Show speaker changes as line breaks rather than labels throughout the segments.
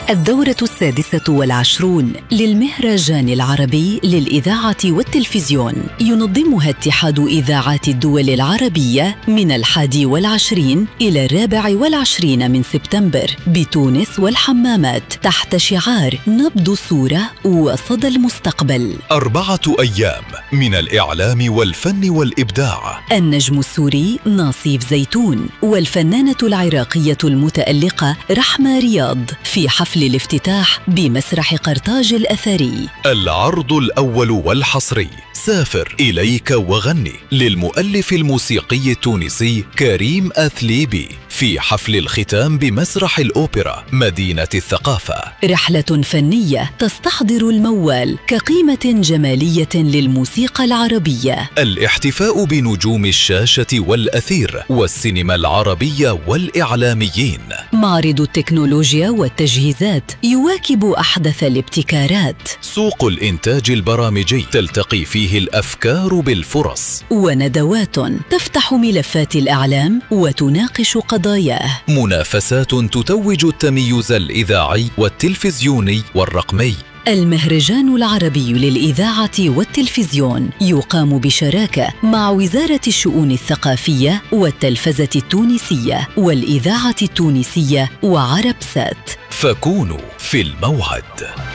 الدورة 26 للمهرجان العربي للإذاعة والتلفزيون ينظمها اتحاد إذاعات الدول العربية من 21 إلى 24 من سبتمبر بتونس والحمامات تحت شعار نبض الصورة وصدى المستقبل.
4 أيام من الإعلام والفن والإبداع.
النجم السوري ناصيف زيتون والفنانة العراقية المتألقة رحمة رياض في حفل الافتتاح بمسرح قرطاج الأثري.
العرض الأول والحصري سافر إليك وغني للمؤلف الموسيقي التونسي كريم أثليبي في حفل الختام بمسرح الأوبرا مدينة الثقافة.
رحلة فنية تستحضر الموال كقيمة جمالية للموسيقى العربية.
الاحتفاء بنجوم الشاشة والأثير والسينما العربية والإعلاميين.
معرض التكنولوجيا والتجهيزات يواكب أحدث الابتكارات.
سوق الإنتاج البرامجي تلتقي فيه الأفكار بالفرص.
وندوات تفتح ملفات الإعلام وتناقش قضاياه.
منافسات تتوج التميز الإذاعي والتلفزيوني والرقمي.
المهرجان العربي للإذاعة والتلفزيون يقام بشراكة مع وزارة الشؤون الثقافية والتلفزة التونسية والإذاعة التونسية وعرب سات.
فكونوا في الموعد.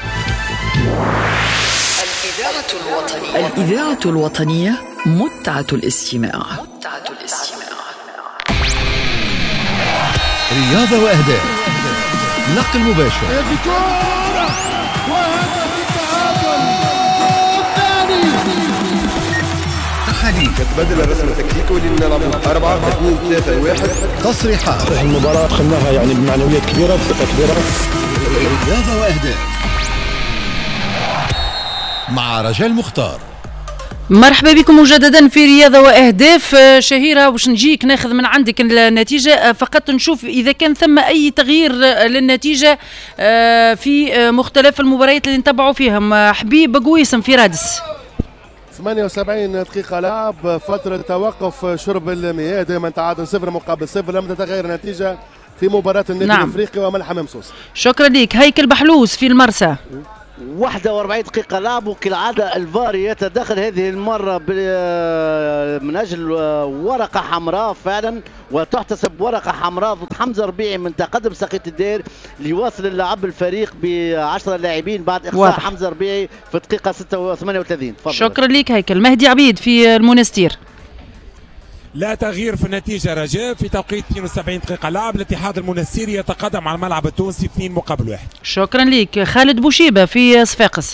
الإذاعة الوطنية متعة الاستماع.
رياضة وأهداف، نقل مباشر، تحاليل،
تبدل الرسم التكتيكي واللي نلعبوا 4-2-3-1.
تصريحات.
المباراة دخلناها يعني بمعنويات كبيرة بثقة كبيرة.
رياضة وأهداف مع رجال مختار.
مرحبا بكم مجددا في رياضة وأهداف. شهيرة وش نجيك ناخذ من عندك النتيجة، فقط نشوف إذا كان ثم أي تغيير للنتيجة في مختلف المباريات اللي نتبعوا فيهم. حبيب قويسم في رادس.
78 دقيقة لعب، فترة توقف شرب المياه، دائما تعادل 0-0، لم تتغير النتيجة في مباراة النادي الأفريقي وملحم ممسوس.
شكرا لك. هيكل بحلوس في المرسى.
41 دقيقة لعب، وكالعادة الفار يتدخل هذه المرة من أجل ورقة حمراء فعلا، وتحتسب ورقة حمراء ضد حمزة ربيعي من تقدم ساقية الدير ليواصل اللعب الفريق ب10 لاعبين بعد إخفاء حمزة ربيعي في الدقيقة 38.
شكرا لك هيكل. مهدي عبيد في المنستير.
لا تغيير في النتيجة رجاء في توقيت 72 دقيقة لعب. الاتحاد المنستيري يتقدم على الملعب التونسي 2-1.
شكرا لك. خالد بوشيبة في صفاقس.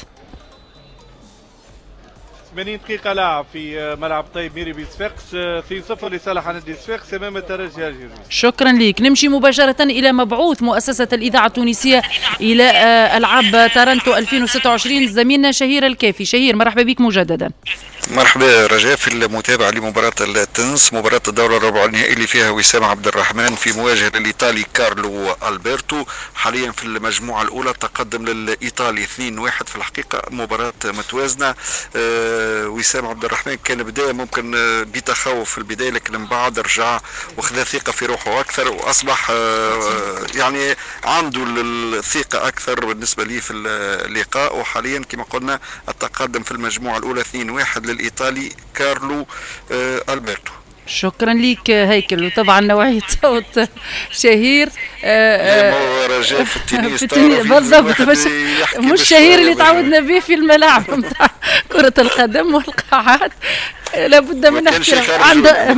80 دقيقة لعب في ملعب طيب ميري بصفاقس، 2-0 لصالح نادي صفاقس امام الترجي الجزائري.
شكرا لك. نمشي مباشرة الى مبعوث مؤسسة الإذاعة التونسية الى العاب تارنتو 2026 زميلنا شهير الكافي. شهير مرحبا بك مجددا.
مرحبا رجاء في المتابعة لمباراة التنس، مباراة الدورة الربع النهائي اللي فيها وسام عبد الرحمن في مواجهة للإيطالي كارلو ألبرتو. حاليا في المجموعة الأولى تقدم للإيطالي 2-1. في الحقيقة مباراة متوازنة. وسام عبد الرحمن كان بداية ممكن بتخوف في البداية، لكن من بعد رجع وخذ ثقة في روحه أكثر، وأصبح يعني عنده الثقة أكثر بالنسبة لي في اللقاء. وحاليا كما قلنا التقدم في المجموعة الأولى 2-1 للإيطالي كارلو ألبرتو.
شكرا لك هيكل. وطبعا نوعية صوت شهير
رجاء في التنس
بالضبط، مش شهير اللي تعودنا به في الملاعب نتاع كرة القدم والقاعات. لابد من احترام.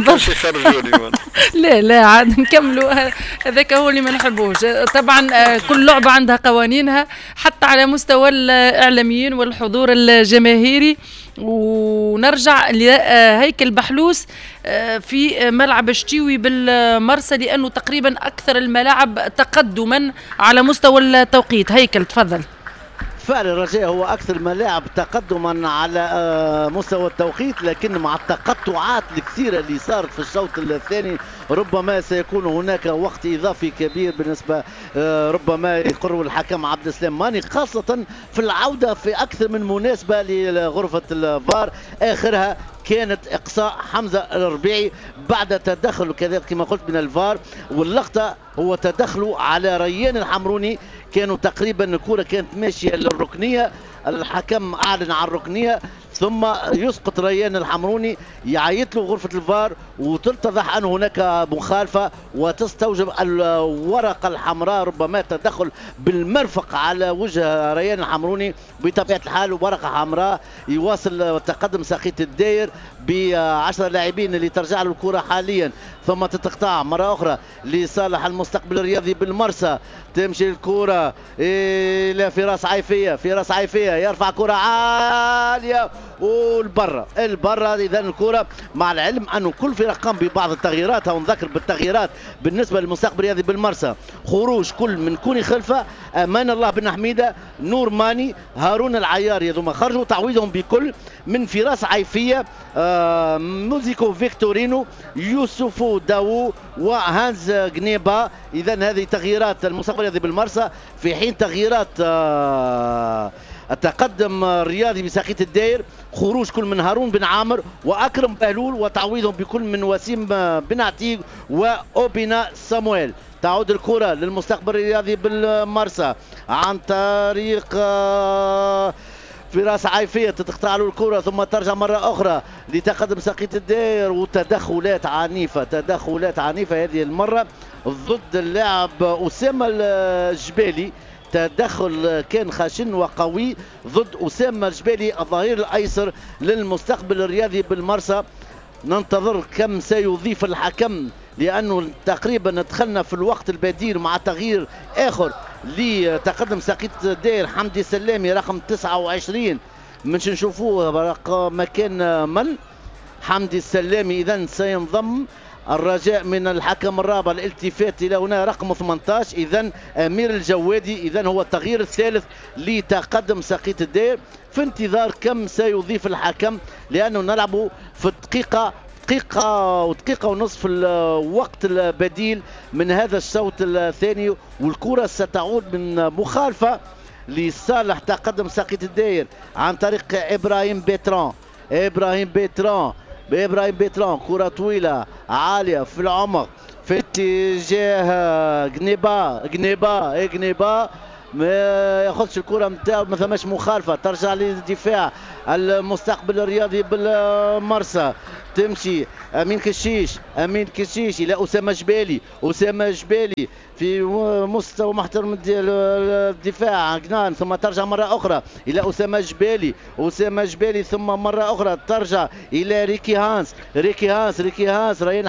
لا عاد نكملوا، هذاك هو اللي ما نحبوش. طبعا كل لعبة عندها قوانينها حتى على مستوى الإعلاميين والحضور الجماهيري. ونرجع لهيكل بحلوس في ملعب شتيوي بالمرسى، لأنه تقريبا أكثر الملاعب تقدما على مستوى التوقيت. هيكل تفضل.
فعلا رجاء هو أكثر ملاعب تقدما على مستوى التوقيت، لكن مع التقطعات الكثيرة اللي صارت في الشوط الثاني ربما سيكون هناك وقت إضافي كبير بالنسبة ربما يقرر الحكم عبد السلام ماني، خاصة في العودة في أكثر من مناسبة لغرفة الفار، آخرها كانت إقصاء حمزة الربيعي بعد تدخل كذلك كما قلت من الفار، واللقطة هو تدخله على ريان الحمروني كانوا تقريبا الكرة كانت ماشية للركنية، الحكم أعلن عن الركنية ثم يسقط ريان الحمروني، يعيط له غرفة الفار وتتضح أن هناك مخالفة وتستوجب الورقة الحمراء، ربما تدخل بالمرفق على وجه ريان الحمروني. بطبيعة الحال ورقة حمراء، يواصل تقدم ساقية الداير ب10 لاعبين اللي ترجع له الكرة حاليا، ثم تتقطع مرة أخرى لصالح المستقبل الرياضي بالمرسى. تمشي الكرة إلى فراس عيفية، فراس عيفية يرفع كرة عالية والبرة إذا الكرة، مع العلم أنه كل فرق قام ببعض التغييرات، أو نذكر بالتغييرات بالنسبة للمستقبل الرياضي بالمرسى. خروج كل من كوني خلفة، أمان الله بن حميدة، نور ماني، هارون العياري، هذوما خرجوا تعويضهم بكل من فراس عيفية، موزيكو فيكتورينو، يوسف داو وهانز جنيبا. إذا هذه تغييرات المستقبل الرياضي بالمرسى، في حين تغييرات التقدم الرياضي بساقية الداير، خروج كل من هارون بن عامر وأكرم بهلول، وتعويضهم بكل من وسيم بن عتيق وأوبينا سامويل. تعود الكرة للمستقبل الرياضي بالمرسى عن طريق فراس عيفية، تتقطع له الكرة ثم ترجع مرة أخرى لتقدم ساقية الداير، وتدخلات عنيفة هذه المرة ضد اللاعب أسامة الجبالي. تدخل كان خشن وقوي ضد أسامة الجبالي الظهير الأيسر للمستقبل الرياضي بالمرسى. ننتظر كم سيضيف الحكم، لأنه تقريبا دخلنا في الوقت البديل مع تغيير آخر لتقدم ساقية الداير. حمدي سلامي رقم 29 منش نشوفوه مكان من حمدي السلامي، إذا سينضم. الرجاء من الحكم الرابع الالتفات الى هنا رقم 18، اذا امير الجوادي، اذا هو التغيير الثالث لتقدم ساقية الداير. في انتظار كم سيضيف الحكم، لانه نلعب في دقيقة ونصف الوقت البديل من هذا الشوط الثاني، والكرة ستعود من مخالفة لصالح تقدم ساقية الداير عن طريق ابراهيم بيتران. كرة طويلة عالية في العمق في اتجاه جنيبا ما ياخذش الكرة نتاعو، ما ثماش مخالفة، ترجع للدفاع المستقبل الرياضي بالمرسى. تمشي امين كشيش الى اسامه جبالي في مستوى محترم الدفاع عقنان، ثم ترجع مرة أخرى إلى أسامة جبالي ثم مرة أخرى ترجع إلى ريكي هانس ريان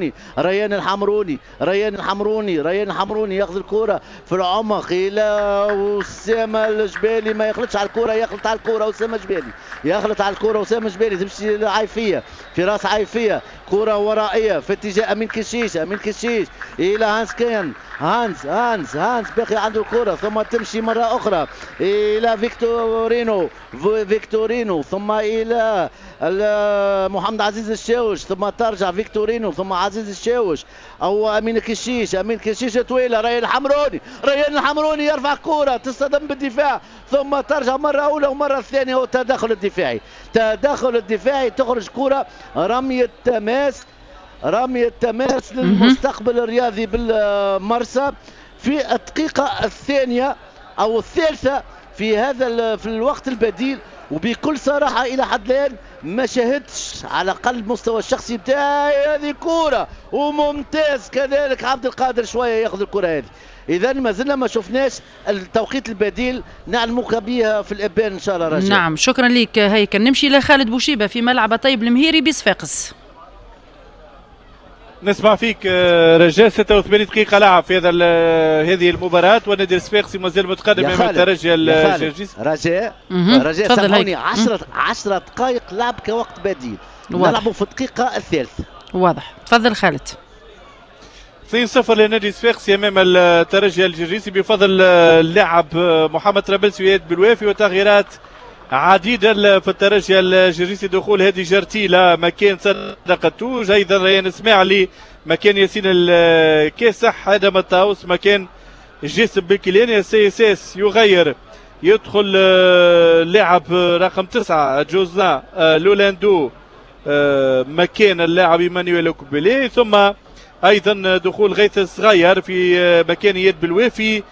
الحمروني يأخذ الكرة في العمق إلى أسامة الجبالي، ما يخلطش على الكرة، يخلط على الكرة أسامة جبالي تمشي لعيفية في راس عيفية، كرة ورائية في اتجاه أمين كشيش إلى هانس باقي عنده الكرة، ثم تمشي مرة أخرى إلى فيكتورينو ثم إلى محمد عزيز الشاوش، ثم ترجع فيكتورينو ثم عزيز الشاوش أو أمين كشيش طويلة. ريان الحمروني يرفع كرة تصطدم بالدفاع، ثم ترجع مرة أولى ومرة ثانية، والتدخل الدفاعي تخرج كرة رمية تماس للمستقبل الرياضي بالمرسى في الدقيقة الثانية أو الثالثة في الوقت البديل. وبكل صراحة إلى حد الآن ما شاهدتش على الأقل المستوى الشخصي بتاعي هذه كرة، وممتاز كذلك عبد القادر شوية ياخذ الكرة هذه. إذا ما زلنا ما شفناش التوقيت البديل، نعلموك بها في الإبان إن شاء الله رجاء.
نعم شكرا لك هيك. نمشي لخالد بوشيبة في ملعب طيب المهيري بصفاقس.
نسمع فيك رجاء. 86 دقيقة لعب في هذه المباراة، والنادي الصفاقسي مازال متقدم امام الترجي الجرجيسي.
رجاء سامحوني 10 دقائق لعب كوقت بديل، نلعبوا في الدقيقة الثالثة.
واضح. تفضل خالد.
2-0 للنادي الصفاقسي امام الترجي الجرجيسي بفضل اللاعب محمد طرابلسي وياد بالوافي، وتغييرات عديدة في الترجي الجرجيسي، دخول هادي جرتيلة مكان صدق التوج، ايضا ريان اسماعيلي مكان ياسين الكاسح، ادم الطاوس مكان جاسم بكلياني. السياساس يغير، يدخل لاعب رقم 9 جوزان لولاندو مكان اللاعب ايمانويل كوبيلي، ثم ايضا دخول غيث الصغير في مكان ياد بالوافي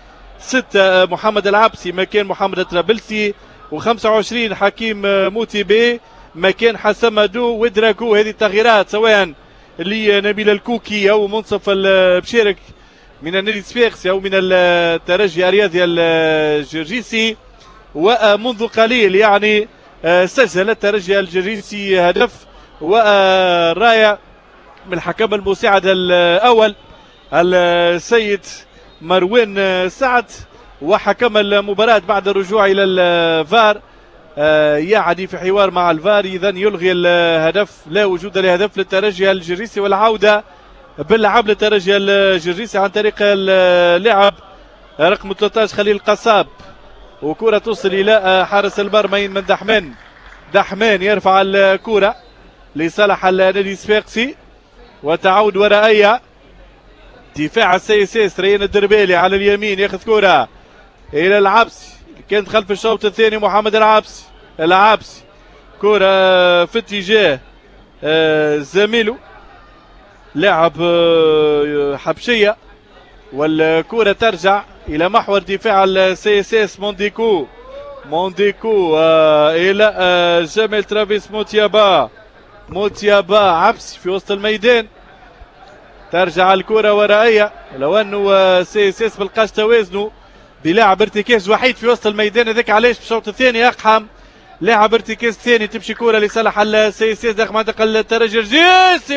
6 محمد العبسي مكان محمد الطرابلسي، و25 حكيم موتيبي مكان حسن مادو ودراكو. هذه التغييرات سواء لنبيل الكوكي او منصف البشيرك من النادي الصفاقسي او من الترجي الرياضي الجرجيسي. ومنذ قليل يعني سجل الترجي الجرجيسي هدف، والرايه من الحكم المساعد الاول السيد مروان سعد، وحكم المباراة بعد الرجوع إلى الفار يعني في حوار مع الفار إذا يلغي الهدف، لا وجود لهدف للترجي الجرجيسي، والعودة باللعب للترجي الجرجيسي عن طريق اللاعب رقم 13 خليل القصاب. وكرة توصل إلى حارس المرمى من دحمان يرفع الكرة لصالح النادي الصفاقسي، وتعود ورائية. دفاع السيسيس ريان الدربالي على اليمين ياخذ كرة الى العبسي، كانت خلف الشوط الثاني محمد العبسي كرة في اتجاه زميله لاعب حبشية، والكرة ترجع الى محور دفاع السيسيس مونديكو الى جمال ترافيس موتيابا عبسي في وسط الميدان. ترجع الكرة ورائية، لو انه سيسيس بلقاش توازنه بلاعب ارتكاز وحيد في وسط الميدان، هذاك علاش في الشوط الثاني اقحم لاعب ارتكاز ثاني. تمشي كرة لصالح السيسيس داخل منطقة الترجي الجرجيسي،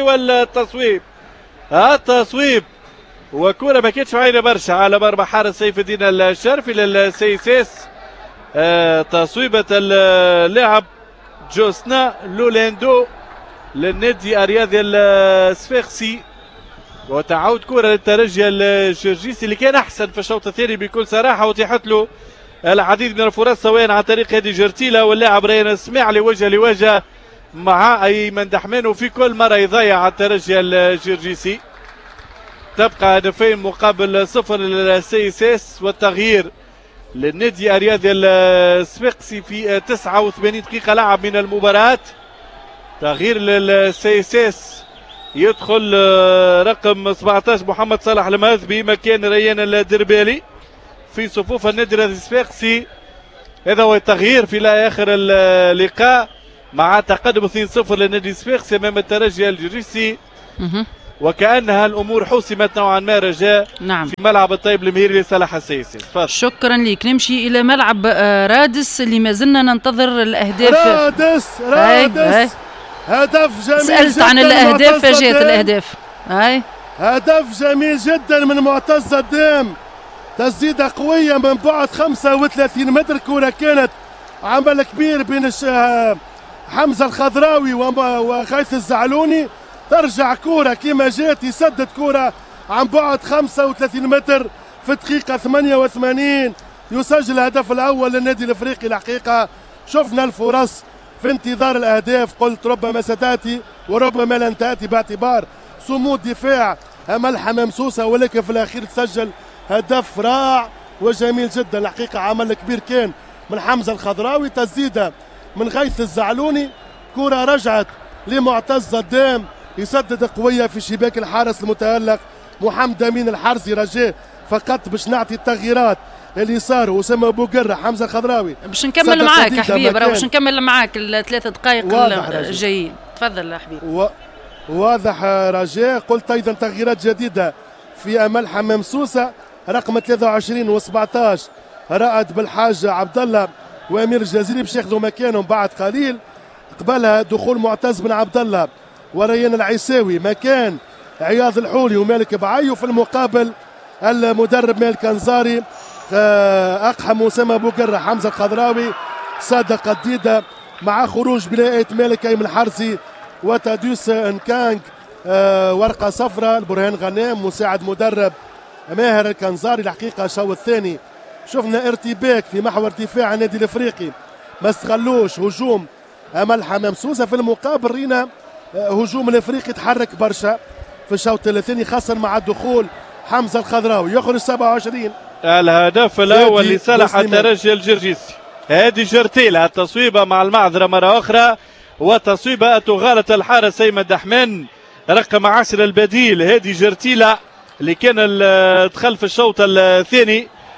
والتصويب وكرة ما كانتش عاينة برشا على مرمى حارس سيف الدين الشرفي للسيسيس. تصويبة اللاعب جوسنا لولاندو للنادي الرياضي الصفاقسي، وتعود كرة للترجي الجرجيسي اللي كان احسن في الشوط الثاني بكل صراحه، وتيحت له العديد من الفرص سواء عن طريق هادي جرتيلا واللاعب ريان السماعلي وجه لوجه مع ايمن دحمان، وفي كل مره يضيع الترجي الجرجيسي. تبقى هدفين مقابل 0 للسيسيس، والتغيير للنادي الرياضي الصفاقسي في 89 دقيقه لعب من المباراه. تغيير للسيسيس، يدخل رقم 17 محمد صالح الماذبي مكان ريان الدربالي في صفوف النادي الصفاقسي. هذا هو التغيير في اخر اللقاء مع تقدم 2-0 للنادي الصفاقسي امام الترجي الجرجيسي، وكانها الامور حسمت نوعا ما رجاء.
نعم.
في ملعب الطيب المهيري لصالح السيسي.
شكرا لك. نمشي الى ملعب رادس اللي ما زلنا ننتظر الاهداف.
رادس هدف جميل
سألت
جدا
عن الأهداف فجأت الأهداف.
هدف جميل جدا من معتز الدام، تسديدة قوية من بعد 35 متر. كرة كانت عمل كبير بين حمزة الخضراوي وخيث الزعلوني، ترجع كرة كما جات، يسدد كرة عن بعد 35 متر في الدقيقة 88 يسجل الهدف الأول للنادي الأفريقي. الحقيقة شفنا الفرص في انتظار الأهداف، قلت ربما ستأتي وربما لن تأتي باعتبار صمود دفاع ملحة ممسوسة، ولكن في الأخير تسجل هدف رائع وجميل جدا. الحقيقة عمل كبير كان من حمزة الخضراوي، تسديدة من غيث الزعلوني، كرة رجعت لمعتز الدام يسدد قوية في شباك الحارس المتألق محمد أمين الحرزي. رجاء فقط باش نعطي التغييرات اللي صاروا، أسامة بوقرة، حمزة الخضراوي.
باش نكمل معاك يا حبيبي، باش نكمل معاك الثلاث دقائق الجايين. تفضل يا حبيبي.
واضح رجاء. قلت أيضا تغييرات جديدة في ملحة ممسوسة، رقم 23 و17 رائد بالحاج عبد الله وامير الجزيري باش ياخذوا مكانهم بعد قليل. قبلها دخول معتز بن عبد الله وريان العيساوي مكان عياض الحولي ومالك بعيو. في المقابل المدرب مالك انزاري اقحم اسامه بوقرة، حمزه الخضراوي، صادق الديده، مع خروج بناءة مالك ايمن الحرسي وتاديوس انكانج ورقه صفراء. البرهان غنام مساعد مدرب ماهر الكنزاري. الحقيقه الشوط الثاني شفنا ارتباك في محور دفاع النادي الافريقي، ما استغلوش هجوم ملحة ممسوسه. في المقابل رينا هجوم الافريقي تحرك برشا في الشوط الثاني، خاصه مع الدخول حمزه الخضراوي يخرج 27.
الهدف الاول لصالح الترجي الجرجيسي. هادي جرتيلا التصويبه مع المعذره مره اخرى، وتصويبه تغالط الحارس ايمن دحمان. رقم 10 البديل هادي جرتيلا اللي كان دخل في الشوط الثاني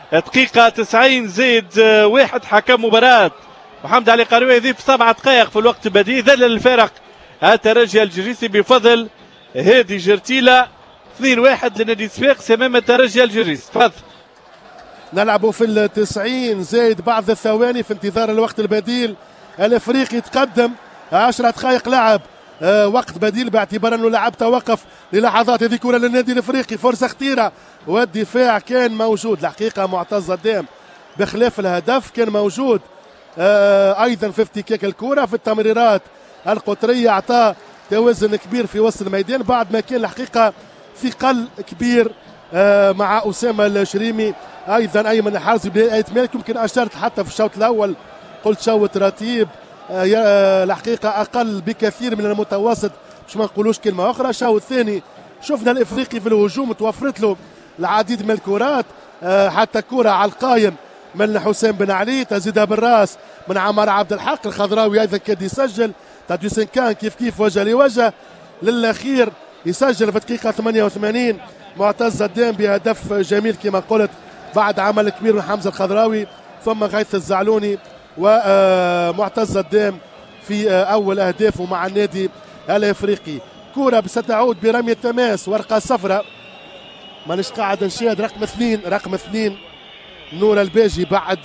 دقيقة 90 زائد 1 حكم مباراة محمد علي قروي يضيف 7 دقائق في الوقت البديهي. ذلل الفارق الترجي الجريسي بفضل هادي جرتيلة. 2-1 لنادي صفاقس امام الترجي الجريسي. تفضل.
نلعبوا في 90 زائد بعض الثواني في انتظار الوقت البديل. الافريقي يتقدم 10 دقائق لعب وقت بديل باعتبار انه لعب توقف للحظات. هذه كره للنادي الافريقي، فرصه خطيره والدفاع كان موجود. الحقيقه معتز الدام بخلاف الهدف كان موجود ايضا في افتكاك الكره في التمريرات القطريه، اعطاه توازن كبير في وسط الميدان بعد ما كان الحقيقه ثقل كبير مع اسامه الشريمي. ايضا ايمن الحارثي بدايه مالك يمكن اشرت حتى في الشوط الاول قلت شوط رتيب الحقيقه اقل بكثير من المتوسط باش ما نقولوش كلمه اخرى. الشوط الثاني شفنا الافريقي في الهجوم توفرت له العديد من الكرات، حتى كره على القايم من حسام بن علي تزيدها بالراس من عمار عبد الحق. الخضراوي ايضا كاد يسجل، تاديو كان كيف وجه لوجه. للاخير يسجل في الدقيقه 88 معتز الدام بهدف جميل كما قلت بعد عمل كبير من حمزه الخضراوي ثم غيث الزعلوني ومعتز الدام في اول اهدافه مع النادي الافريقي. كره ستعود برمي التماس، ورقه صفراء مانيش قاعد نشاهد. رقم اثنين نور الباجي بعد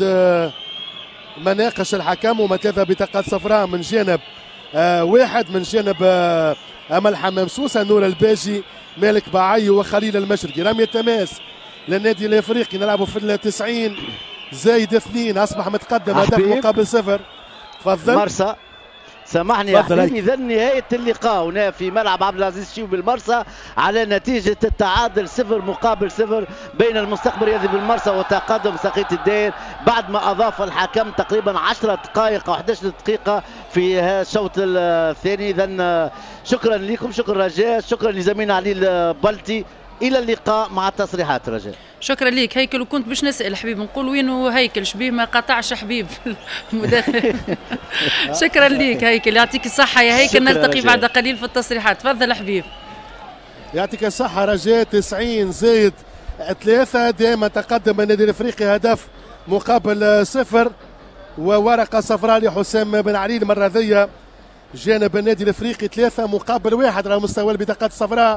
ما ناقش الحكم ومتاذى بطاقات صفراء من جانب واحد من جانب امل حمام سوسه. نور الباجي مالك باعي وخليل المشرقي. رمي التماس للنادي الافريقي. نلعبوا في 90 زايد 2 اصبح متقدم هدف مقابل 0. تفضل
مرسى. سامحني يا حبيبي، اذا نهايه اللقاء هنا في ملعب عبد العزيز شيو بالمرسى على نتيجه التعادل 0-0 بين المستقبل الرياضي بالمرسى وتقدم ساقية الداير بعد ما اضاف الحكم تقريبا 10 دقائق او 11 دقيقه في الشوط الثاني. اذا شكرا لكم، شكرا رجاء، شكرا لزميلنا علي البلتي. الى اللقاء مع التصريحات رجاء.
شكرا ليك هيكل. وكنت باش نسال حبيب نقول وينه هيكل شبيه ما قطعش حبيب المداخله. شكرا ليك هيكل، يعطيك الصحه يا هيكل. نلتقي بعد قليل في التصريحات. تفضل حبيب.
يعطيك الصحه رجاء. 90 زائد 3 دائما تقدم النادي الافريقي هدف مقابل 0 وورقه صفراء لحسام بن علي المره ذي جانب النادي الافريقي. 3 مقابل 1 على مستوى البطاقات الصفراء.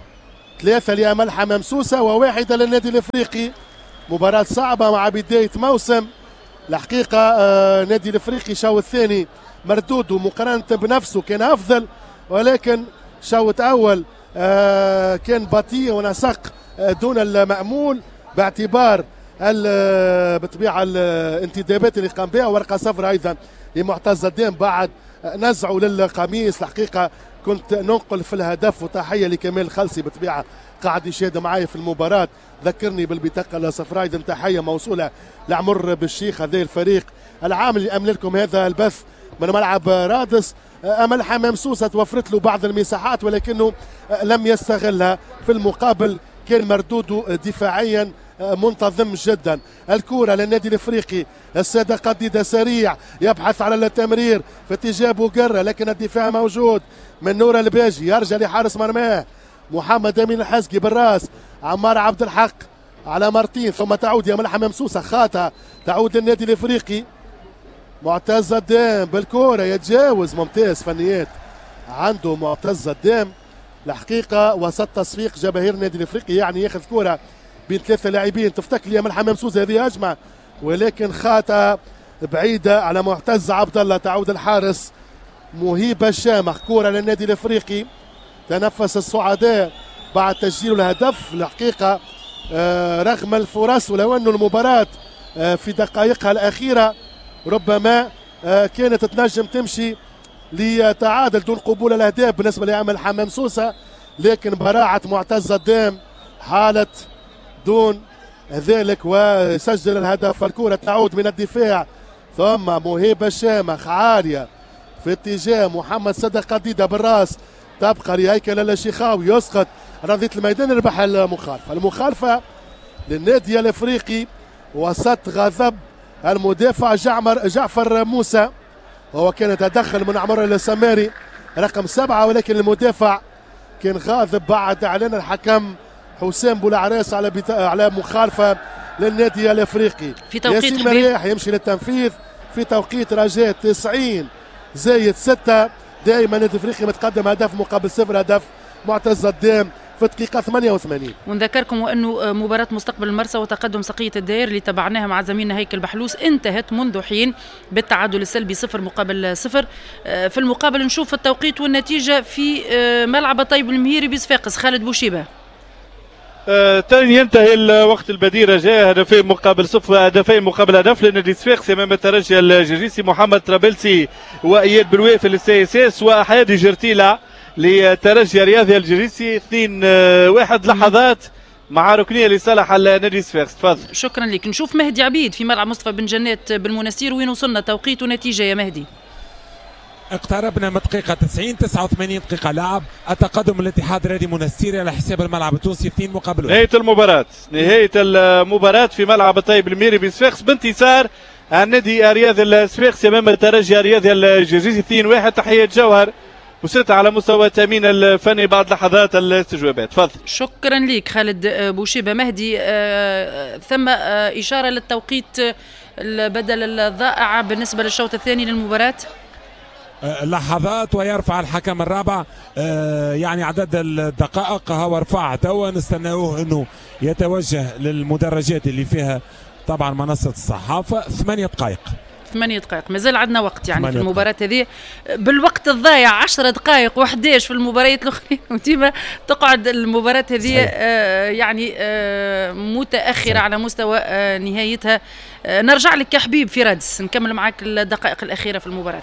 3 لأمل حمام سوسة و1 للنادي الافريقي. مباراة صعبة مع بداية موسم. الحقيقة النادي الافريقي الشوط الثاني مردوده مقارنة بنفسه كان افضل، ولكن شوط اول كان بطيء ونسق دون المأمول باعتبار بالطبيعة الانتدابات اللي قام بها. ورقة صفراء ايضا لمعتز الدام بعد نزعه للقميص. الحقيقة كنت ننقل في الهدف وتحية لكمال خلصي بالطبيعة قاعد يشاهد معايا في المباراة، ذكرني بالبطاقة الصفراء. إذا تحية موصولة لعمر بالشيخ هذا الفريق العامل اللي أمن لكم هذا البث من ملعب رادس. أمل حمام سوسة توفرت له بعض المساحات ولكنه لم يستغلها، في المقابل كان مردوده دفاعيا منتظم جدا. الكرة للنادي الافريقي، السادة قديدة سريع يبحث على التمرير في اتجاه بوقرة لكن الدفاع موجود من نور الباجي، يرجع لحارس مرماه محمد امين الحزقي بالراس. عمار عبد الحق على مرتين ثم تعود يا ملحم ممسوسة خاطئة، تعود للنادي الافريقي. معتز الدام بالكرة يتجاوز، ممتاز فنيات عنده معتز الدام الحقيقة وسط تصفيق جماهير النادي الافريقي، يعني ياخذ كرة بين ثلاثة لاعبين. تفتكر لي ملحم ممسوسة هذه هجمة ولكن خاطئة بعيدة على معتز عبد الله. تعود الحارس مهيب الشامخ، كرة للنادي الافريقي. تنفس السعداء بعد تسجيل الهدف الحقيقة رغم الفرص، ولو أن المباراة في دقائقها الأخيرة ربما كانت تنجم تمشي لتعادل دون قبول الأهداف بالنسبة لعمل حمام سوسة، لكن براعة معتز الدام حالة دون ذلك وسجل الهدف. الكرة تعود من الدفاع ثم مهيب الشامخ عالية في اتجاه محمد صدق قديدة بالراس، تبقى لهيكل الشيخاوي يسقط رضية الميدان، يربح المخالفة للنادي الافريقي وسط غضب المدافع جعفر موسى، وهو كان تدخل من عمر السماري رقم 7، ولكن المدافع كان غاضب بعد اعلان الحكم حسام بولعراس على مخالفة للنادي الافريقي.
في توقيت
ياسين مرياح يمشي للتنفيذ في توقيت رجاء 90+6. دائما النادي الافريقي متقدم هدف مقابل 0، هدف معتز الدام في الدقيقة 88.
ونذكركم وأنه مباراة مستقبل المرسى وتقدم سقية الدائر اللي تابعناها مع زميلنا هيكل بحلوس انتهت منذ حين بالتعادل السلبي 0-0. في المقابل نشوف التوقيت والنتيجة في ملعب طيب المهيري بصفاقس. خالد بوشيبة.
ينتهي الوقت البديل رجاء هدفين مقابل هدف لنادي صفاقس امام الترجي الجرجيسي. محمد طرابلسي واياد بلويف للسي اس اس واحادي جرتيلا لترجي الرياضي الجريسي 2-1 لحظات مع ركنيه لصالح النادي صفاقس. تفضل.
شكرا لك. نشوف مهدي عبيد في ملعب مصطفى بن جنات بالمنستير. وين وصلنا توقيت ونتيجه يا مهدي؟
اقتربنا من دقيقة 90 89 دقيقة لعب. التقدم الاتحاد الرياضي منستيري على حساب الملعب التونسي 2-1.
نهاية المباراة في ملعب طيب الميري بصفاقس بانتصار النادي الرياضي الصفاقسي امام الترجي الرياضي الجرجيسي 2-1. تحية جوهر وصلت على مستوى التامين الفني بعد لحظات الاستجوابات. تفضل.
شكرا لك خالد بوشيبة. مهدي ثم إشارة للتوقيت البدل الضائع بالنسبة للشوط الثاني للمباراة.
لحظات ويرفع الحكم الرابع يعني عدد الدقائق هو رفع توا. نستناوه انه يتوجه للمدرجات اللي فيها طبعا منصة الصحافة. 8 دقائق
مازال عندنا وقت يعني في المباراة هذه. بالوقت الضايع 10 دقائق و11 في المباريات الأخرى وديما تقعد المباراة هذه يعني متأخرة على مستوى نهايتها. نرجع لك يا حبيب في رادس نكمل معك الدقائق الأخيرة في المباراة.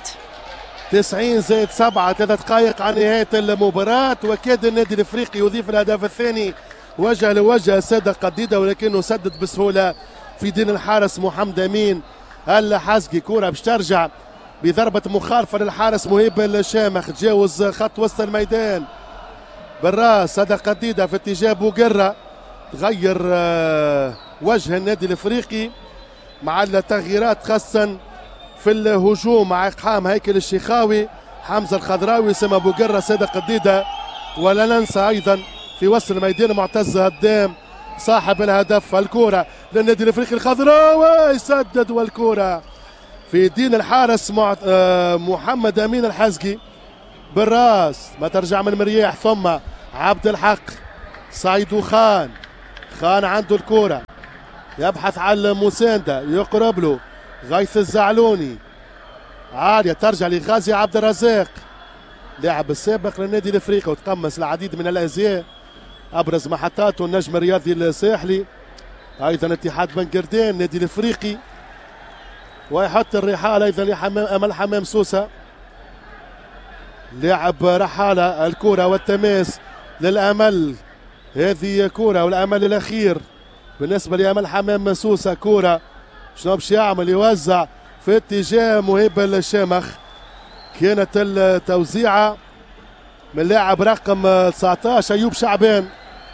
90+7 3 دقائق عن نهاية المباراة. وكاد النادي الافريقي يضيف الهدف الثاني وجه لوجه سادة قديدة ولكنه سدد بسهولة في دين الحارس محمد امين الحزقي. كرة باش ترجع بضربة مخالفة للحارس مهيب الشامخ. تجاوز خط وسط الميدان بالراس سادة قديدة في اتجاه بوقرة. تغير وجه النادي الافريقي مع التغييرات خاصة في الهجوم مع اقحام هيكل الشيخاوي حمزة الخضراوي سما بوقرة سادة قديدة. ولا ننسى ايضا في وسط الميدان معتز هدام صاحب الهدف. الكرة للنادي الافريقي الخضراوي يسدد والكرة في دين الحارس محمد امين الحزقي بالراس. ما ترجع من مرياح ثم عبد الحق سعيد خان عنده الكرة يبحث عن المساندة يقرب له غيث الزعلوني عالية ترجع لغازي عبد الرزاق لاعب السابق للنادي الافريقي وتقمص العديد من الازياء. ابرز محطاته النجم الرياضي الساحلي ايضا اتحاد بنقردان النادي الافريقي. ويحط الرحاله ايضا امل حمام سوسه لاعب رحاله. الكره والتماس للامل. هذه كره والامل الاخير بالنسبه لامل حمام سوسه. كره شنو باش يعمل؟ يوزع في اتجاه مهيب الشامخ. كانت التوزيعه من لاعب رقم 19 ايوب شعبان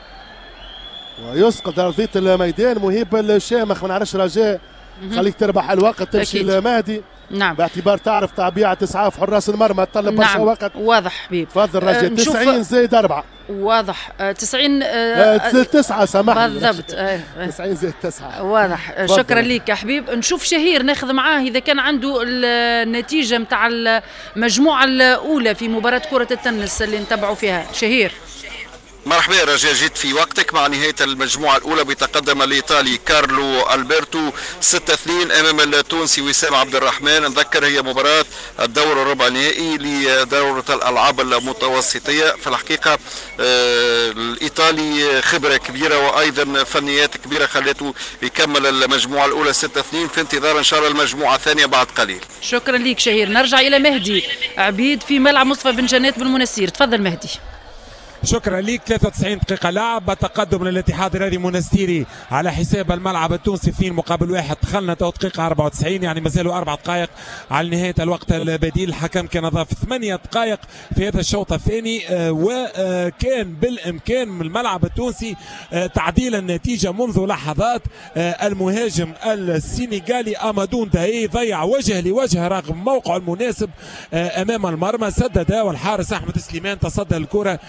ويسقط ارضيه الميدان مهيب الشامخ. ما نعرفش رجاء خليك تربح الوقت تمشي لمهدي.
نعم.
باعتبار تعرف طبيعه اسعاف حراس المرمى تطلب برشا وقت.
واضح حبيب.
تفضل رجاء. 90+4
واضح. 90
9 سامحني
بالضبط.
90+9
واضح. شكرا لك يا حبيب. نشوف شهير ناخذ معاه اذا كان عنده النتيجه نتاع المجموعه الاولى في مباراه كره التنس اللي نتبعوا فيها. شهير
مرحبا يا رجاء، جيت في وقتك مع نهاية المجموعة الأولى بتقدم الإيطالي كارلو ألبرتو 6-2 أمام التونسي وسام عبد الرحمن. نذكر هي مباراة الدور الربع النهائي لدورة الألعاب المتوسطية. في الحقيقة الإيطالي خبرة كبيرة وأيضا فنيات كبيرة خلته يكمل المجموعة الأولى 6-2 في انتظار إن شاء الله المجموعة الثانية بعد قليل.
شكرا لك شهير. نرجع إلى مهدي عبيد في ملعب مصطفى بن جنات بالمنستير. تفضل مهدي.
شكرا لك. 93 دقيقة لعب. تقدم للاتحاد الرياضي منستيري على حساب الملعب التونسي 2-1. دخلنا تو دقيقة 94 يعني مازالوا 4 دقائق على نهاية الوقت البديل. الحكم كان ضاف 8 دقائق في هذا الشوط الثاني وكان بالإمكان من الملعب التونسي تعديل النتيجة منذ لحظات. المهاجم السنغالي أمادو نداي ضيع وجه لوجه رغم موقعه المناسب أمام المرمى. سدد والحارس أحمد سليمان تصدى الكرة بكل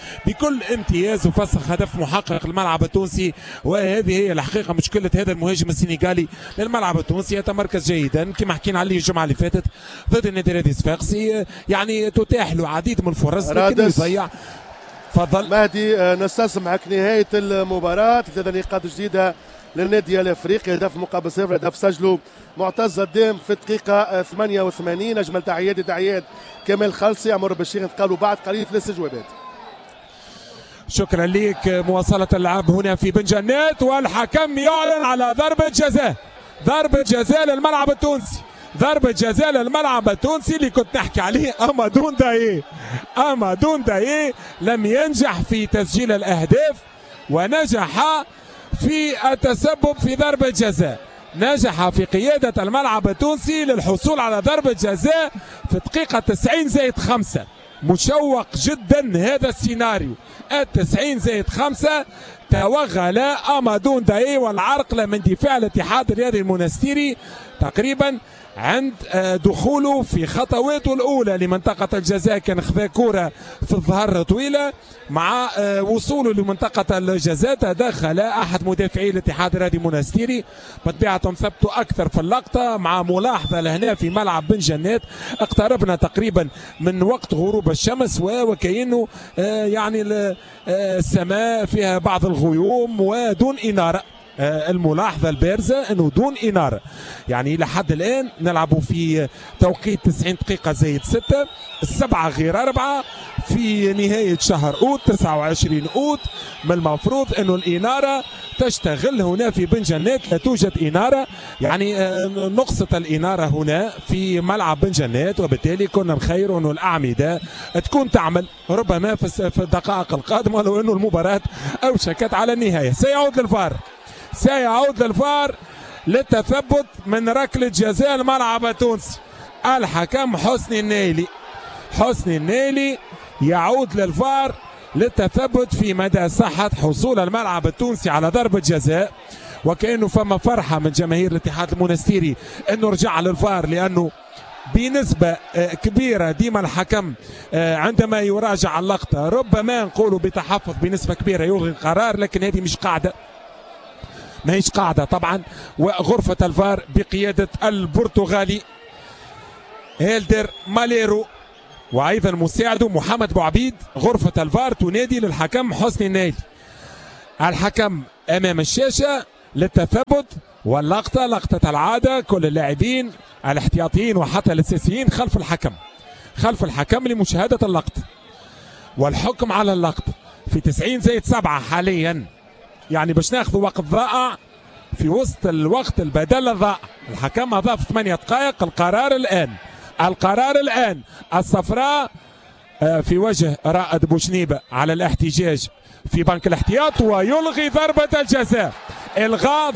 بكل امتياز وفسخ هدف محقق الملعب التونسي. وهذه هي الحقيقه مشكله هذا المهاجم السنغالي للملعب التونسي. يتمركز جيدا كما حكينا عليه الجمعه اللي فاتت ضد النادي الرياضي الصفاقسي، يعني تتاح له عديد من الفرص لكن يضيع. تفضل
مهدي. نستسمعك نهايه المباراه. 3 نقاط جديده للنادي الافريقي، هدف مقابل 0، هدف سجله معتز الديم في الدقيقه 88. اجمل تحيات كمال خالصي، عمر بشير، نتقابلوا بعد قليل في الاستجوابات.
شكرا لك. مواصله اللعب هنا في بن جنات، والحكم يعلن على ضربه جزاء للملعب التونسي، ضربة جزاء للملعب التونسي اللي كنت نحكي عليه. أمادون دايي لم ينجح في تسجيل الأهداف ونجح في التسبب في ضربة جزاء، نجح في قيادة الملعب التونسي للحصول على ضربة جزاء في الدقيقة 90+5. مشوق جدا هذا السيناريو. 90+5 توغل أمادون دايي والعرقلة من دفاع الاتحاد الرياضي المنستيري تقريبا عند دخوله في خطواته الأولى لمنطقة الجزاء. كان خذا كرة في الظهر طويلة، مع وصوله لمنطقة الجزاء تدخل أحد مدافعي الاتحاد الرياضي المنستيري. بطبيعتهم ثبتوا أكثر في اللقطة مع ملاحظة لهنا في ملعب بن جنات. اقتربنا تقريبا من وقت غروب الشمس وكأنه يعني السماء فيها بعض الغيوم ودون إنارة. الملاحظة البارزة أنه دون إنارة، يعني لحد الآن نلعب في توقيت 90 دقيقة زائد 6، 7+4 في نهاية شهر أوت 29 أوت. من المفروض أنه الإنارة تشتغل هنا في بن جنات، لا توجد إنارة، يعني نقصة الإنارة هنا في ملعب بن جنات، وبالتالي كنا نخير أنه الأعمدة تكون تعمل ربما في الدقائق القادمة، ولو أنه المباراة أوشكت على النهاية. سيعود للفار للتثبت من ركلة جزاء الملعب التونسي. الحكم حسني النيلي يعود للفار للتثبت في مدى صحة حصول الملعب التونسي على ضربة جزاء. وكأنه فما فرحة من جماهير الاتحاد المنستيري أنه رجع للفار، لأنه بنسبة كبيرة ديما الحكم عندما يراجع اللقطة ربما نقولوا بتحفظ بنسبة كبيرة يلغي القرار، لكن هذه مش قاعدة، ما هيش قاعدة طبعا. وغرفة الفار بقيادة البرتغالي هيلدر ماليرو وأيضا مساعده محمد بوعبيد، غرفة الفار تنادي للحكم حسني النيلي. الحكم أمام الشاشة للتثبت، واللقطة لقطة العادة، كل اللاعبين الاحتياطيين وحتى الأساسيين خلف الحكم لمشاهدة اللقطة والحكم على اللقطة في 90+7 حاليا، يعني باش ناخذوا وقت ضائع في وسط الوقت البدل الضائع. الحكم أضاف 8 دقائق. القرار الآن الصفراء في وجه رائد بوشنيبة على الاحتجاج في بنك الاحتياط، ويلغي ضربة الجزاء. إلغاء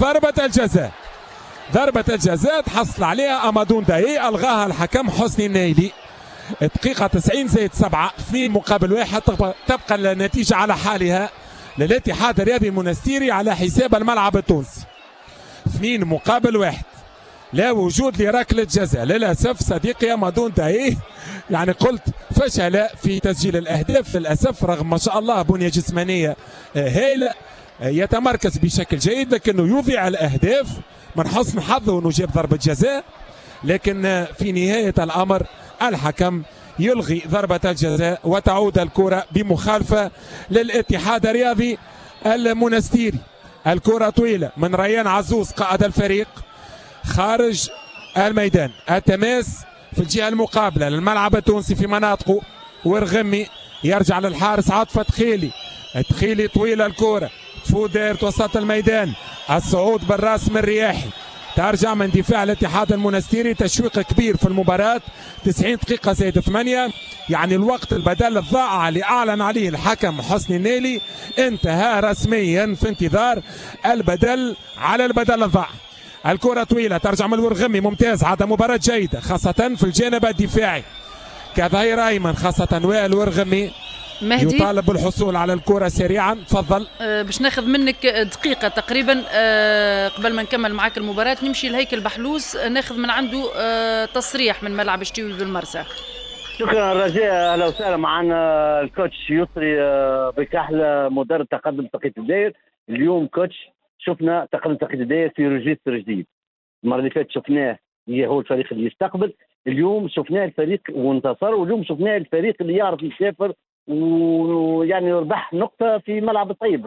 ضربة الجزاء تحصل عليها أمادون دايي، ألغاها الحكم حسني النيلي. دقيقة 90+7، 2-1 تبقى النتيجة على حالها للاتحاد الرياضي المنستيري على حساب الملعب التونسي. 2-1، لا وجود لركلة جزاء. للأسف صديقي أمادون دايي يعني قلت فشل في تسجيل الأهداف للأسف، رغم ما شاء الله بنية جسمانية هائلة، يتمركز بشكل جيد، لكنه يضيع الأهداف. من حسن حظه أنه جاب ضربة جزاء، لكن في نهاية الأمر الحكم يلغي ضربة الجزاء وتعود الكرة بمخالفة للاتحاد الرياضي المنستيري. الكرة طويلة من ريان عزوز قائد الفريق خارج الميدان، التماس في الجهة المقابلة للملعب التونسي في مناطقه، ورغمي يرجع للحارس عاطفة تخيلي طويلة الكرة تفوت دائرة وسط الميدان، الصعود بالراس من رياحي، ترجع من دفاع الاتحاد المنستيري. تشويق كبير في المباراة. 90 دقيقة زائد 8، يعني الوقت البدل الضائع اللي أعلن عليه الحكم حسني النيلي انتهى رسميا في انتظار البدل على البدل الضائع. الكرة طويلة ترجع من الورغمي، ممتاز، عاد مباراة جيدة خاصة في الجانب الدفاعي كظهير أيمن، خاصة وائل ورغمي
مهدي
يطالب بالحصول على الكرة سريعا. تفضل.
باش ناخذ منك دقيقة تقريبا قبل ما نكمل معك المباراة، نمشي لهيكل بحلوس ناخذ من عنده تصريح من ملعب شتيوي بالمرسى.
شكرا رجاء. اهلا وسهلا معنا الكوتش يسري بكحله مدرب تقدم تقييد الداير. اليوم كوتش شفنا تقدم تقييد الداير في ريجستر جديد. المره اللي فاتت شفناه هو الفريق اللي يستقبل، اليوم شفناه الفريق وانتصر، واليوم شفناه الفريق اللي يعرف يسافر ويعني ربح نقطه في ملعب الطيب.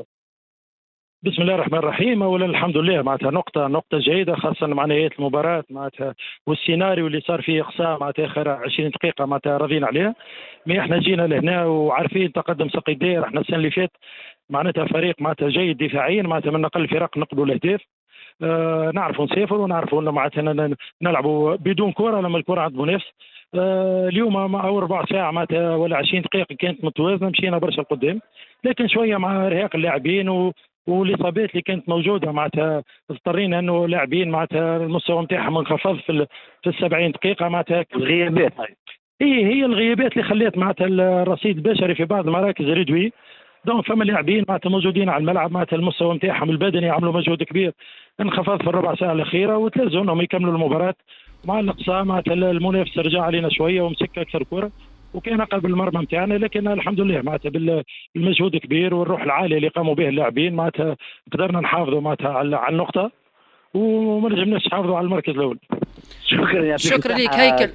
بسم الله الرحمن الرحيم. اولا الحمد لله معناتها نقطة جيدة، خاصة مع نهاية المباراة معناتها والسيناريو اللي صار فيه اقصاء معناتها اخر 20 دقيقة معناتها راضيين عليها. مي احنا جينا لهنا وعارفين تقدم سقي الداير. احنا السنة اللي فات معناتها فريق معناتها جيد دفاعيا، معناتها من اقل الفرق نقبلوا الاهداف. نعرفوا نسافر ونعرفوا انه معناتها نلعبوا بدون كرة لما الكرة عند منافس. اليوم مع اول ربع ساعة معناتها ولا 20 دقيقة كانت متوازنة، مشينا برشا لقدام، لكن شوية مع ارهاق اللاعبين والاصابات اللي كانت موجوده معناتها اضطرينا انه لاعبين معناتها المستوى نتاعهم انخفض في 70 دقيقه معناتها.
الغيابات
هي الغيابات اللي خلت معناتها الرصيد البشري في بعض المراكز ريدوي. دونك فما لاعبين معناتها موجودين على الملعب معناتها المستوى نتاعهم البدني عملوا مجهود كبير، انخفض في الربع ساعه الاخيره وتلازموا انهم يكملوا المباراه. مع الاقصاء معناتها المنافس رجع علينا شويه ومسك اكثر كره وكان اقرب المرمى نتاعنا، لكن الحمد لله معناتها بالمجهود الكبير والروح العاليه اللي قاموا به اللاعبين معناتها قدرنا نحافظوا معناتها على النقطه وما نجمناش نحافظوا على المركز الاول.
شكرا لك هيكل.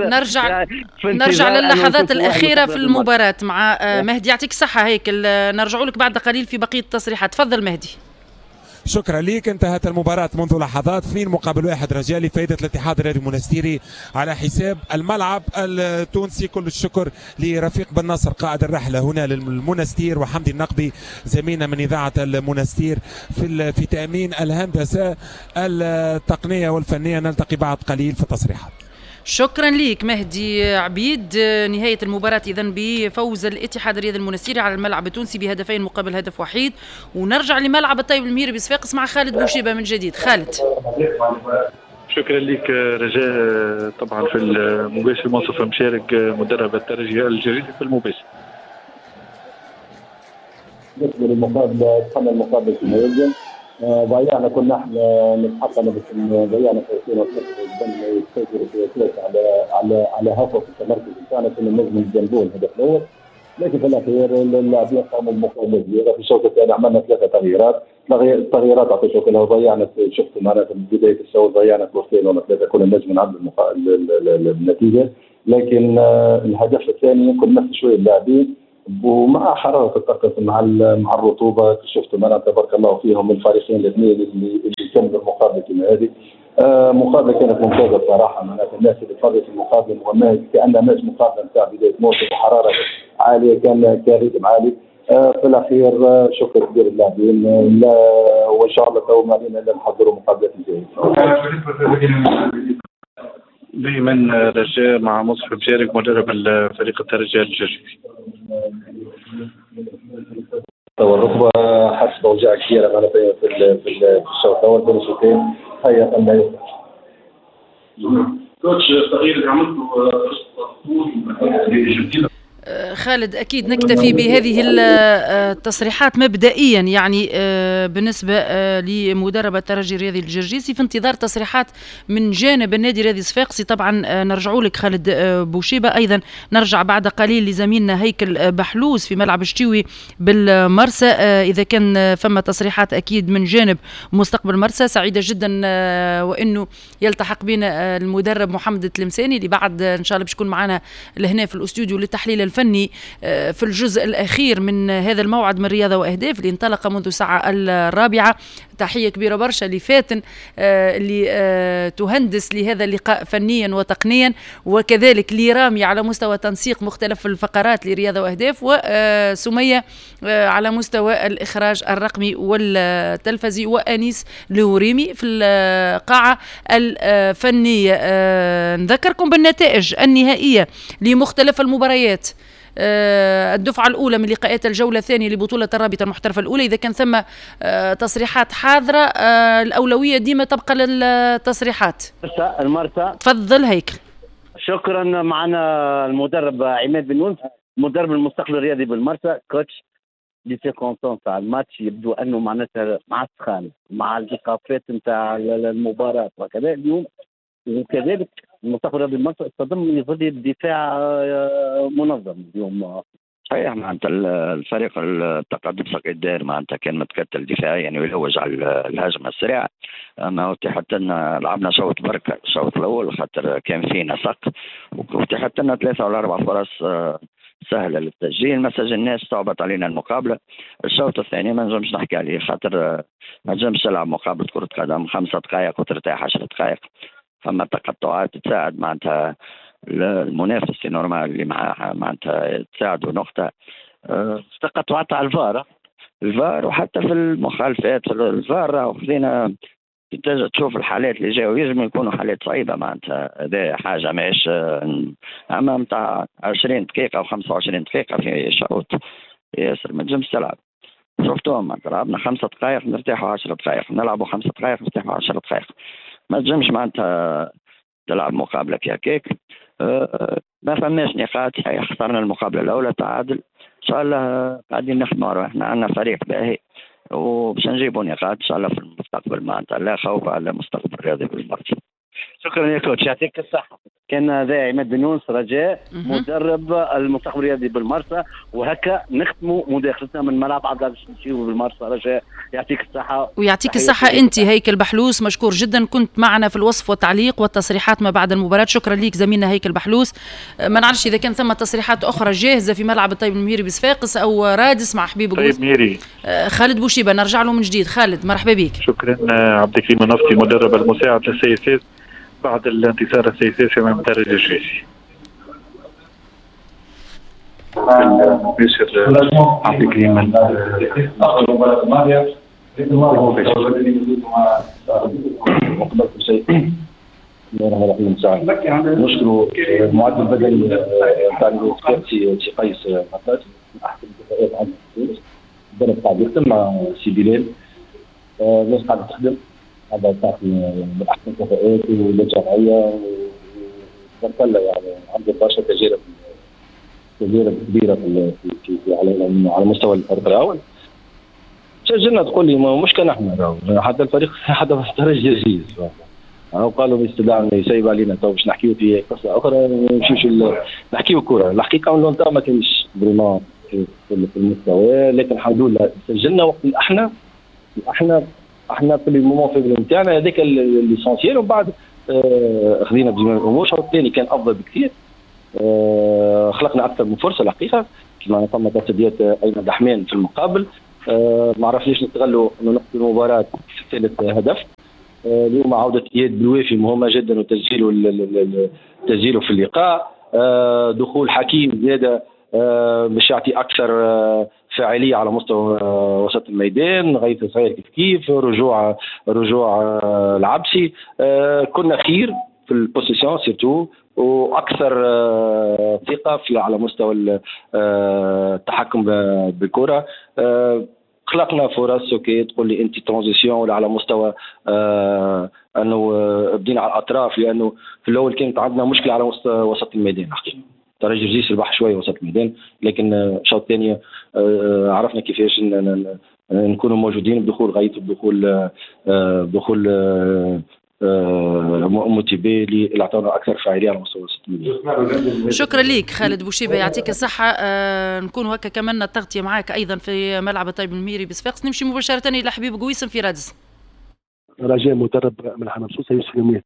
نرجع للحظات الأخيرة في المباراة مع مهدي. يعطيك الصحة هيكل، نرجع لك بعد قليل في بقية التصريحات. تفضل مهدي.
شكرا ليك. انتهت المباراة منذ لحظات 2-1 رجالي فائدة الاتحاد الرياضي المنستيري على حساب الملعب التونسي. كل الشكر لرفيق بن نصر قائد الرحلة هنا للمنستير وحمدي النقبي زميلنا من إذاعة المنستير في تأمين الهندسة التقنية والفنية. نلتقي بعد قليل في التصريحات.
شكرا ليك مهدي عبيد. نهاية المباراة إذن بفوز الاتحاد الرياضي المنستيري على الملعب التونسي بهدفين مقابل هدف وحيد. ونرجع لملعب الطيب المهيري بصفاقس مع خالد بوشيبة من جديد. خالد.
شكرا لك رجاء. طبعا في المباشر منصف مشارك مدرب الترجي الجريسي في المباشر.
بالنسبة للمقابلة دخلنا المقابلة كما يلزم، ضيعنا كنا احنا نتحقق ضيعنا فرصتين يسيطروا في اساس على هفوه في التمركز بتاعنا، كنا نجم نجنبوا الهدف الاول، لكن في الاخير اللاعبين قاموا بمقاومه كبيره. في الشوط الثاني عملنا 3 تغييرات، التغييرات اعطيتوا كلها ضيعنا. شفتوا معناتها من بدايه الشوط ضيعنا فرصتين ولا 3 كنا نجم نعدل النتيجه، لكن الهدف الثاني كنا نفس شويه اللاعبين ومع حراره الطقس مع الرطوبه. شفتوا معناتها تبارك الله فيهم الفريقين الاثنين اللي كملوا المقابله كما هذه. مقابله كانت ممتازه بصراحه. معناتها الناس اللي تفرجت في المقابله كانها ماتش مقابله نتاع بدايه موسم وحراره عاليه، كان ريتم عالي. في الاخير شكر كبير للاعبين، وان شاء الله تو ما علينا الا نحضروا مقابلات جايه.
دائما رجاء مع مصطفى مشارك مدرب الفريق الترجي الجرجي.
والركبه حاسه اوجاع كثيره معناتها في الشوط الاول بين الشوطين. هيا الله يفتح.
كوتش التغيير اللي عملته
خالد أكيد نكتفي بهذه التصريحات مبدئيا يعني بالنسبة لمدرب الترجي الرياضي الجرجيسي، في انتظار تصريحات من جانب النادي الرياضي الصفاقسي. طبعا نرجع لك خالد بوشيبة. أيضا نرجع بعد قليل لزميلنا هيكل بحلوس في ملعب الشتيوي بالمرسى إذا كان فما تصريحات أكيد من جانب مستقبل مرسى. سعيدة جدا وإنه يلتحق بنا المدرب محمد التلمساني اللي بعد إن شاء الله باش يكون معنا لهنا في الاستوديو للتحليل الفني في الجزء الأخير من هذا الموعد من رياضة وأهداف اللي انطلق منذ الساعة 4. تحية كبيرة برشا لفاتن اللي تهندس لهذا اللقاء فنيا وتقنيا، وكذلك لرامي على مستوى تنسيق مختلف الفقرات لرياضة وأهداف، وسمية على مستوى الإخراج الرقمي والتلفزي، وأنيس لوريمي في القاعة الفنية. نذكركم بالنتائج النهائية لمختلف المباريات. الدفعة الأولى من لقاءات الجولة الثانية لبطولة الرابطة المحترفة الأولى. إذا كان ثم تصريحات حاضرة الأولوية ديما تبقى للتصريحات.
المرسى
تفضل هيكل.
شكرا. معنا المدرب عماد بن يونس مدرب المستقبل الرياضي بالمرسى. كوتش دي سيكونسونس على الماتش يبدو أنه معناتها مع السخان مع الإيقافات نتاع المباراة وكذا اليوم، وكذلك المستقبل الرياضي بالمرسى استضم يظل الدفاع منظم اليوم.
صحيح معناتها الفريق التقدم فقط داير معناتها كان متكتل دفاعيا يعني ويلوج على الهجمه السريعه. اما اتيحت لنا لعبنا شوط بركه الشوط الاول خاطر كان فينا سق واتيحت لنا 3 ولا 4 فرص سهله للتسجيل، ما سجلناش صعبت علينا المقابله. الشوط الثاني ما نجمش نحكي عليه خاطر ما نجمش تلعب مقابله كره قدم 5 دقائق وترتاح 10 دقائق. فما تقطعات تساعد معناتها المنافس نورمال اللي معاه معناتها تساعده نقطه. تقطعات على الفار وحتى في المخالفات في الفار وخذينا تشوف الحالات اللي جاوا يجب يكونوا حالات صعيبه معناتها هذا حاجه ماهيش اما نتاع 20 دقيقه او 25 دقيقه في شوط ياسر ما تنجمش تلعب. شفتوهم لعبنا 5 دقائق نرتاحوا 10 دقائق، نلعبوا 5 دقائق نرتاحوا 10 دقائق. ما تنجمش معناتها تلعب مقابله كي هكاك. ما فماش نقاط، خسرنا المقابله الاولى تعادل. ان شاء الله قاعدين نخدموا، احنا عندنا فريق باهي وباش نجيبوا نقاط ان شاء الله في المستقبل معناتها لا خوف على المستقبل الرياضي بالمرة.
شكرا يا كوتش يعطيك الصحة. كان ذا عماد بن يونس رجاء مدرب المستقبل الرياضي بالمرسى، وهكا نختموا مداخلتنا من ملعب عبد العزيز نمشيو بالمرسى. رجاء يعطيك الصحة.
ويعطيك الصحة أنت هيكل بحلوس، مشكور جدا، كنت معنا في الوصف والتعليق والتصريحات ما بعد المباراة. شكرا ليك زميلنا هيكل بحلوس. ما نعرفش إذا كان ثم تصريحات أخرى جاهزة في ملعب الطيب المهيري بصفاقس أو رادس مع حبيب
طيب ميري.
خالد بوشيبة نرجع له من جديد. خالد مرحبا بك.
شكرا عبد الكريم النفطي مدرب المساعد للسياسات بعد الانتصار السياسي امام الترجي الجيشي. مباشر عبد الكريم
نشكر المعد البدني تاع سي قيس عباس من احسن الكفاءات عندنا في تونس. الدرب قاعد يخدم مع سي بلال، الناس قاعده تخدم، هذا تعطي من احسن الكفاءات والجمعيه وبركله يعني عنده برشا تجارب كبيره في على مستوى الفريق الاول. سجلنا تقول لي مش كان احنا حتى الفريق حتى الترجي الجيش قالوا باستدعاء يسيب علينا تو باش نحكيو في قصه اخرى نمشيوش نحكيو كوره. الحقيقه لونتا ما كانش بريمون في المستوى، لكن الحمد لله سجلنا وقت احنا في المومون فيبل نتاعنا هذاك ليسونسيال. ومن بعد خذينا بزمام الامور. الشوط الثاني كان افضل بكثير، خلقنا اكثر من فرصه الحقيقه كما ثم تسديات ايمن دحمان في المقابل. ما عرفناش نستغلوا انه نقتل المباراه في ثالث هدف. اليوم عوده اياد بالوافي مهمه جدا وتسجيله في اللقاء. دخول حكيم زياده باش يعطي اكثر فاعليه على مستوى وسط الميدان. غيث صغير كيف رجوع العبسي. كنا خير في البوزيشن سيرتو واكثر ثقه على مستوى التحكم بالكره. خلقنا فرص اوكي تقول لي انت ترانزيسيون ولا على مستوى انه بدينا على الاطراف، لانه في الاول كانت عندنا مشكله على مستوى وسط الميدان. حقيقه ترجي الجيش ربح شويه وسط الميدان، لكن الشوط الثاني عرفنا كيفاش نكونوا موجودين بدخول غيث بدخول موتيفي اللي اعطونا اكثر فاعليه على مستوى وسط الميدان.
شكرا ليك خالد بوشيبه يعطيك الصحه. نكونوا هكا كملنا التغطيه معاك ايضا في ملعب الطيب المهيري بصفاقس. نمشي مباشره الى حبيب قويسم في رادس.
رجاء مدرب من حمصوصه يوسف يومين.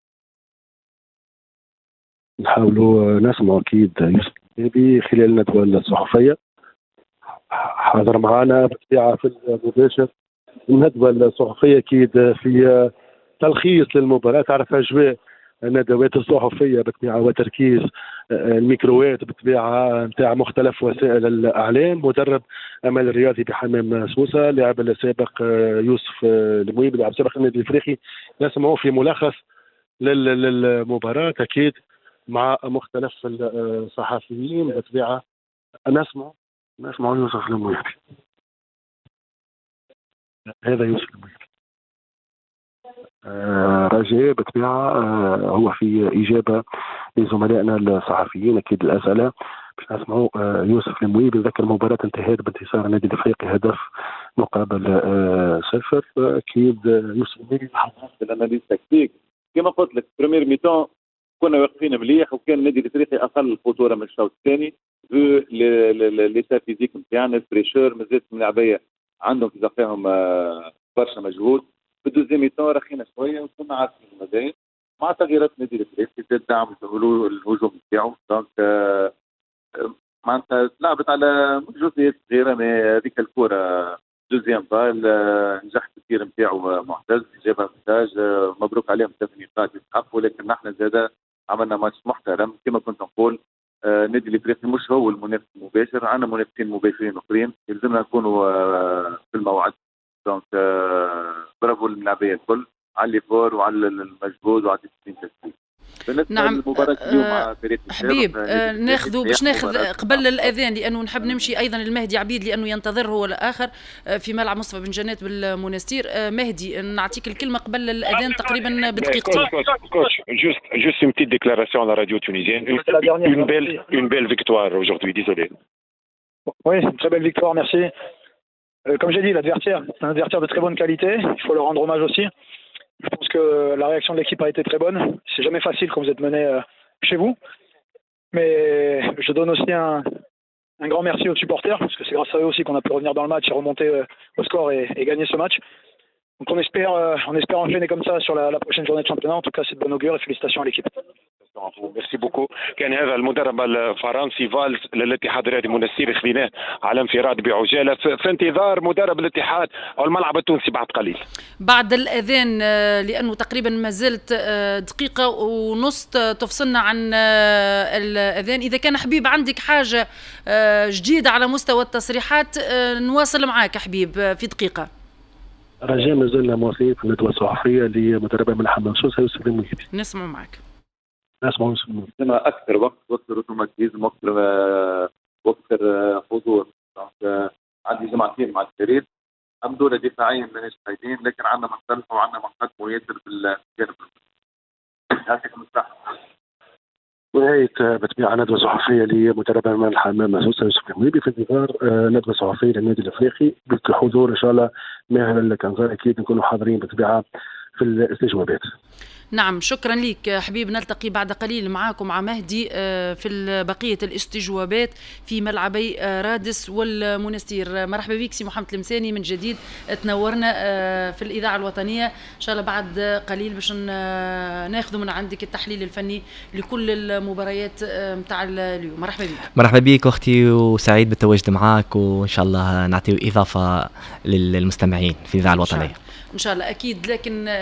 نحاولوا نسمعوا اكيد يوسف النبي خلال الندوه الصحفيه. حاضر معنا بالطبيعه في المباشر الندوه الصحفيه اكيد في تلخيص للمباراه. تعرف اجواء الندوات الصحفيه بالطبيعه وتركيز الميكروات بالطبيعه نتاع مختلف وسائل الاعلام. مدرب امل الرياضي بحمام سوسه، لاعب السابق يوسف المويب لاعب سابق النادي الافريقي. نسمعوا في ملخص للمباراه اكيد مع مختلف الصحفيين بالطبيعه. نسمع يوسف المويب. هذا يوسف المويب. رجاء بالطبيعه هو في اجابه لزملائنا الصحفيين اكيد الاسئله. باش نسمعوا يوسف المويب يذكر مباراه انتهت بانتصار النادي الافريقي هدف مقابل 0. اكيد يوسف المويب
الاناليز تكتيك كما قلت لك بريمير ميتون كنا واقفين مليح، وكان النادي الافريقي اقل خطوره من الشوط الثاني ليتا فيزيك نتاعنا البريشور مازالت الملاعبيه عندهم في زقاهم برشا مجهود. في الدوزيام ميتون رخينا شويه وكنا عارفين المزايا مع تغييرات النادي الافريقي زاد دعم الهجوم نتاعو. دونك معناتها تلعبت على جزئيات صغيره، ما هذيك الكره دوزيام بال نجح التفكير نتاعو معتز، جابها مونتاج، مبروك عليهم 3 نقاط يستحقوا. ولكن نحن زاده عملنا ماتش محترم كما كنت نقول. النادي الافريقي مش هو المنافس المباشر، عندنا منافسين مباشرين اخرين يلزمنا نكونوا في الموعد. دونك برافو للاعبين الكل على الليفور وعلى المجهود وعلى التسليم.
نعم
المباراة اليوم مع
حبيب ناخذ باش ناخذ قبل الاذان، لانه نحب نمشي ايضا للمهدي عبيد لانه ينتظر هو الاخر في ملعب مصطفى بن جنات بالمنستير. مهدي نعطيك الكلمه قبل الاذان تقريبا بدقيقتين.
Coach, juste une petite déclaration à la radio tunisienne. Une belle victoire aujourd'hui, désolé.
Oui, c'est une très belle victoire, merci. Comme j'ai dit, l'adversaire, c'est un adversaire de très bonne qualité, il faut leur rendre hommage aussi. Je pense que la réaction de l'équipe a été très bonne. C'est jamais facile quand vous êtes mené chez vous. Mais je donne aussi un grand merci aux supporters, parce que c'est grâce à eux aussi qu'on a pu revenir dans le match et remonter au score et gagner ce match. Donc on espère enchaîner comme ça sur la prochaine journée de championnat. En tout cas, c'est de bonne augure et félicitations à l'équipe.
ميرسي بوكو. كان هذا المدرب الفرنسي فالز للاتحاد الرياضي منستير خذيناه على انفراد بعجاله في انتظار مدرب الاتحاد او الملعب التونسي بعد قليل.
بعد الاذان لانه تقريبا ما زالت دقيقه ونص تفصلنا عن الاذان. اذا كان حبيب عندك حاجه جديده على مستوى التصريحات نواصل معاك حبيب في دقيقه.
رجاء ما زلنا مواصلين في الندوه الصحفيه لمدربه من حمام سوسه يوسف الموهبي.
نسمع معك.
لما اكثر وقت روتوماتيزم واكثر حضور. عندي جمعتين مع الفريق الحمد لله دفاعيا ماناش خايبين، لكن عندنا مختلفه وعندنا مقدم ياسر في الجانب هذيك مستحيل.
ونهاية بتبيع ندوة صحفية لمدربة من الحمام مسوسة يوسف الموهبي في انتظار ندوة صحفية للنادي الافريقي بالحضور ان شاء الله ماهر الكنزار. اكيد نكونوا حاضرين بطبيعة في الاستجوابات.
نعم شكرا لك حبيب. نلتقي بعد قليل معاكم مع مهدي في بقية الاستجوابات في ملعبي رادس والمنستير. مرحبا بك سي محمد المساني من جديد، تنورنا في الإذاعة الوطنية. إن شاء الله بعد قليل باش ناخذ من عندك التحليل الفني لكل المباريات متاع اليوم. مرحبا بك.
مرحبا بك أختي، وسعيد بالتواجد معاك، وإن شاء الله نعطيه إضافة للمستمعين في الإذاعة الوطنية
إن شاء الله أكيد. لكن